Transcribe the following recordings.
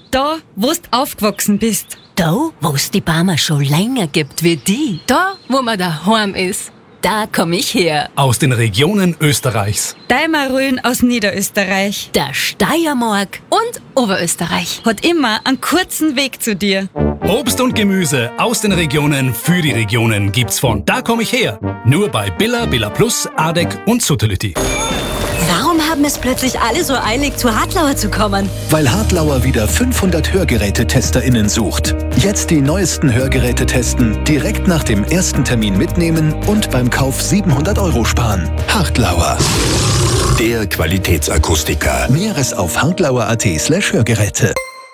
Da, wo du aufgewachsen bist. Da, wo es die Barmer schon länger gibt wie die. Da, wo man daheim ist. Da komm ich her. Aus den Regionen Österreichs. Deimaröhen aus Niederösterreich. Der Steiermark. Und Oberösterreich. Hat immer einen kurzen Weg zu dir. Obst und Gemüse aus den Regionen für die Regionen gibt's von Da komm ich her. Nur bei Billa, Billa Plus, Adek und Suttelütti. Warum haben es plötzlich alle so eilig, zu Hartlauer zu kommen? Weil Hartlauer wieder 500 Hörgerätetesterinnen sucht. Jetzt die neuesten Hörgeräte testen, direkt nach dem ersten Termin mitnehmen und beim Kauf 700 € sparen. Hartlauer. Der Qualitätsakustiker. Näheres auf hartlauer.at/Hörgeräte.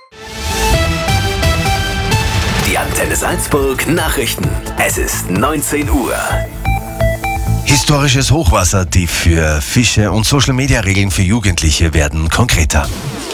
Die Antenne Salzburg Nachrichten. Es ist 19 Uhr. Historisches Hochwasser, die für Fische und Social-Media-Regeln für Jugendliche werden konkreter.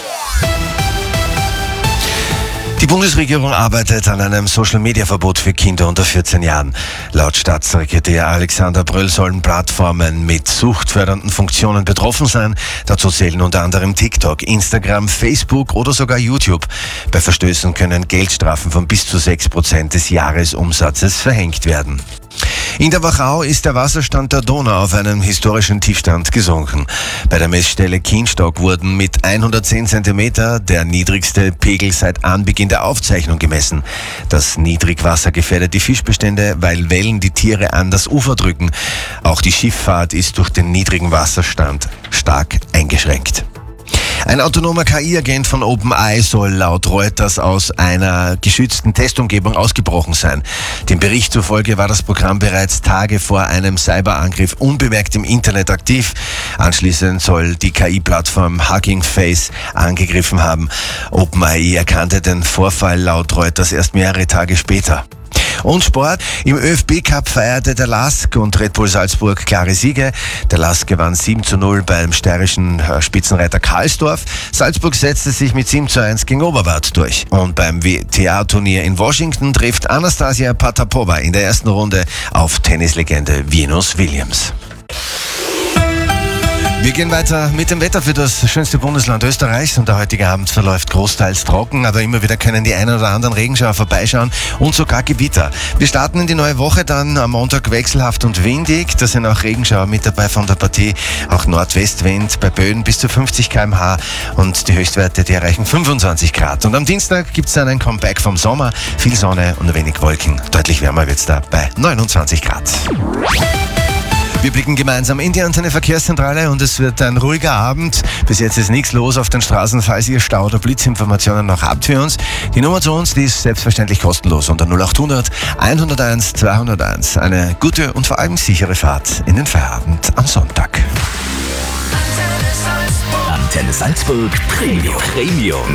Die Bundesregierung arbeitet an einem Social-Media-Verbot für Kinder unter 14 Jahren. Laut Staatssekretär Alexander Bröll sollen Plattformen mit suchtfördernden Funktionen betroffen sein. Dazu zählen unter anderem TikTok, Instagram, Facebook oder sogar YouTube. Bei Verstößen können Geldstrafen von bis zu 6% des Jahresumsatzes verhängt werden. In der Wachau ist der Wasserstand der Donau auf einen historischen Tiefstand gesunken. Bei der Messstelle Kienstock wurden mit 110 cm der niedrigste Pegel seit Anbeginn der Aufzeichnung gemessen. Das Niedrigwasser gefährdet die Fischbestände, weil Wellen die Tiere an das Ufer drücken. Auch die Schifffahrt ist durch den niedrigen Wasserstand stark eingeschränkt. Ein autonomer KI-Agent von OpenAI soll laut Reuters aus einer geschützten Testumgebung ausgebrochen sein. Dem Bericht zufolge war das Programm bereits Tage vor einem Cyberangriff unbemerkt im Internet aktiv. Anschließend soll die KI-Plattform Hugging Face angegriffen haben. OpenAI erkannte den Vorfall laut Reuters erst mehrere Tage später. Und Sport. Im ÖFB-Cup feierte der LASK und Red Bull Salzburg klare Siege. Der LASK gewann 7:0 beim steirischen Spitzenreiter Karlsdorf. Salzburg setzte sich mit 7:1 gegen Oberwart durch. Und beim WTA-Turnier in Washington trifft Anastasia Potapova in der ersten Runde auf Tennislegende Venus Williams. Wir gehen weiter mit dem Wetter für das schönste Bundesland Österreichs und der heutige Abend verläuft großteils trocken, aber immer wieder können die einen oder anderen Regenschauer vorbeischauen und sogar Gewitter. Wir starten in die neue Woche dann am Montag wechselhaft und windig, da sind auch Regenschauer mit dabei von der Partie, auch Nordwestwind bei Böen bis zu 50 km/h und die Höchstwerte, die erreichen 25 Grad. Und am Dienstag gibt es dann ein Comeback vom Sommer, viel Sonne und wenig Wolken. Deutlich wärmer wird es da bei 29 Grad. Wir blicken gemeinsam in die Antenne Verkehrszentrale und es wird ein ruhiger Abend. Bis jetzt ist nichts los auf den Straßen. Falls ihr Stau- oder Blitzinformationen noch habt für uns, die Nummer zu uns, die ist selbstverständlich kostenlos unter 0800 101 201. Eine gute und vor allem sichere Fahrt in den Feierabend am Sonntag. Antenne Salzburg Premium.